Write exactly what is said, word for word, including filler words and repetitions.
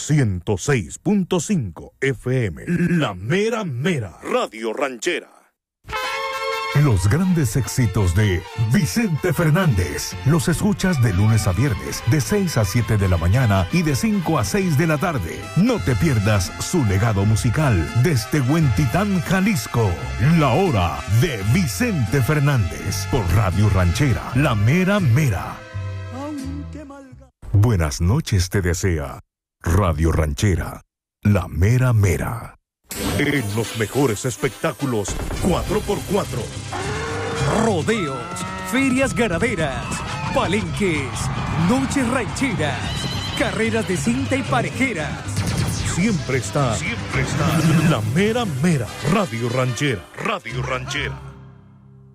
ciento seis punto cinco F M. La mera mera. Radio Ranchera. Los grandes éxitos de Vicente Fernández los escuchas de lunes a viernes de seis a siete de la mañana y de cinco a seis de la tarde. No te pierdas su legado musical desde Huentitán, Jalisco. La hora de Vicente Fernández por Radio Ranchera, la mera mera. Buenas noches te desea Radio Ranchera, la mera mera. En los mejores espectáculos cuatro por cuatro. Rodeos, ferias ganaderas, palenques, noches rancheras, carreras de cinta y parejeras. Siempre está, siempre está la mera mera. Radio Ranchera, Radio Ranchera.